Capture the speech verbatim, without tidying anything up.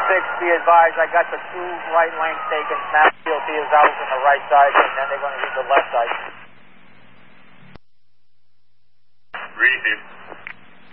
six, be advised, I got the two right lanes taken. Mass D O T is out on the right side, and then they're going to use the left side.